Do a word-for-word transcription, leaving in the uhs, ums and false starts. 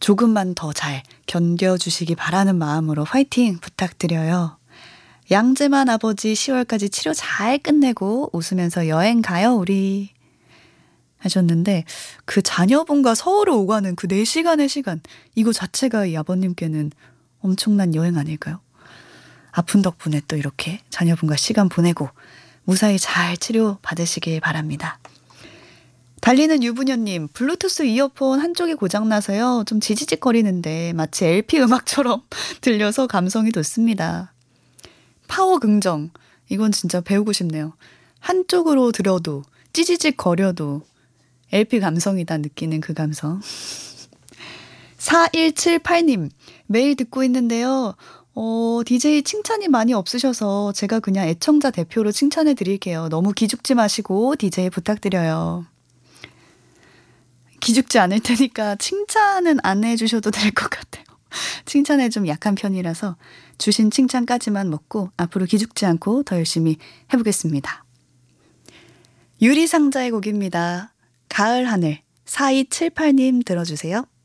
조금만 더 잘 견뎌주시기 바라는 마음으로 화이팅 부탁드려요. 양재만 아버지 시월까지 치료 잘 끝내고 웃으면서 여행 가요 우리 하셨는데, 그 자녀분과 서울을 오가는 그 네 시간의 시간, 이거 자체가 이 아버님께는 엄청난 여행 아닐까요? 아픈 덕분에 또 이렇게 자녀분과 시간 보내고 무사히 잘 치료 받으시길 바랍니다. 달리는 유부녀님, 블루투스 이어폰 한쪽이 고장나서요. 좀 지지직거리는데 마치 엘피 음악처럼 들려서 감성이 돋습니다. 파워 긍정, 이건 진짜 배우고 싶네요. 한쪽으로 들어도 찌지직 거려도 엘피 감성이다 느끼는 그 감성. 사일칠팔님, 매일 듣고 있는데요. 어, 디제이 칭찬이 많이 없으셔서 제가 그냥 애청자 대표로 칭찬해 드릴게요. 너무 기죽지 마시고 디제이 부탁드려요. 기죽지 않을 테니까 칭찬은 안 해주셔도 될 것 같아요. 칭찬에 좀 약한 편이라서 주신 칭찬까지만 먹고 앞으로 기죽지 않고 더 열심히 해보겠습니다. 유리상자의 곡입니다. 가을 하늘. 사이칠팔님 들어주세요.